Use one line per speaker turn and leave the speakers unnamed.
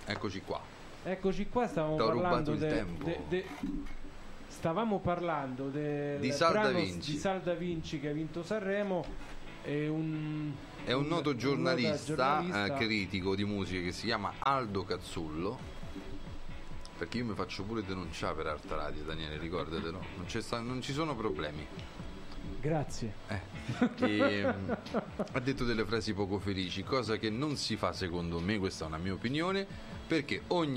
Eccoci qua.
Eccoci qua, stavamo
T'ho
parlando
rubato il tempo.
stavamo parlando
Di Sal Da Vinci.
di Sal Da Vinci che ha vinto Sanremo. È un
noto giornalista, critico di musica che si chiama Aldo Cazzullo. Perché io mi faccio pure denunciare per Arte Radio, Daniele, ricordatelo. Non ci sono problemi.
Grazie.
Ha detto delle frasi poco felici, cosa che non si fa secondo me, questa è una mia opinione, perché ogni